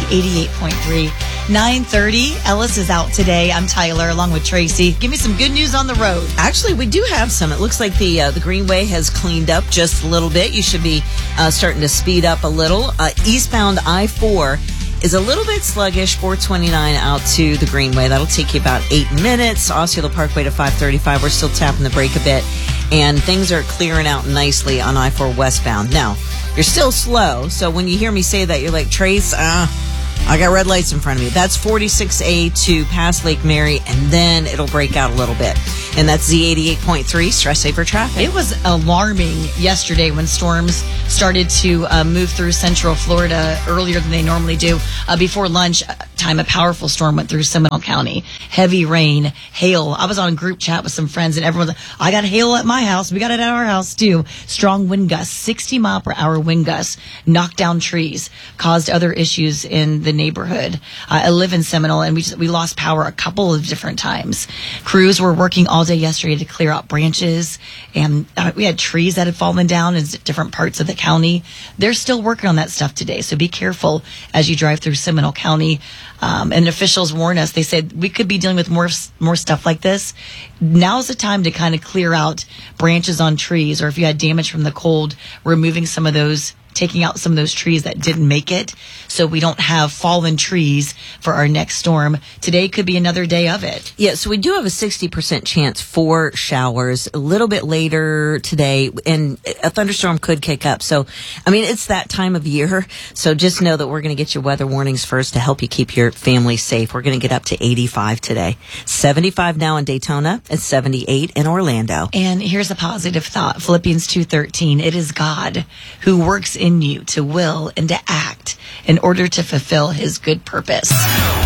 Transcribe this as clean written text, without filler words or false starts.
88.3. 9:30. Ellis is out today. I'm Tyler, along with Tracy. Give me some good news on the road. Actually, we do have some. It looks like the Greenway has cleaned up just a little bit. You should be starting to speed up a little. Eastbound I-4 is a little bit sluggish, 429 out to the Greenway. That'll take you about 8 minutes. Osceola Parkway to 535. We're still tapping the brake a bit. And things are clearing out nicely on I-4 westbound. Now, you're still slow, so when you hear me say that, you're like, Trace, I got red lights in front of me. That's 46A to past Lake Mary, and then it'll break out a little bit. And that's Z88.3, Stress Saver Traffic. It was alarming yesterday when storms started to move through central Florida earlier than they normally do. Before lunch time, a powerful storm went through Seminole County. Heavy rain, hail. I was on a group chat with some friends, and everyone's like, I got hail at my house. We got it at our house, too. Strong wind gusts, 60 mile per hour wind gusts, knocked down trees, caused other issues in the neighborhood. I live in Seminole, and we lost power a couple of different times. Crews were working all day yesterday to clear out branches, and we had trees that had fallen down in different parts of the county. They're still working on that stuff today, so be careful as you drive through Seminole County. And officials warn us. They said we could be dealing with more stuff like this. Now's the time to kind of clear out branches on trees, or if you had damage from the cold, removing some of those, taking out some of those trees that didn't make it, so we don't have fallen trees for our next storm. Today could be another day of it. Yeah, so we do have a 60% chance for showers a little bit later today, and a thunderstorm could kick up. So, I mean, it's that time of year, so just know that we're going to get you weather warnings first to help you keep your family safe. We're going to get up to 85 today. 75 now in Daytona, and 78 in Orlando. And here's a positive thought. Philippians 2:13. It is God who works in you to will and to act in order to fulfill his good purpose.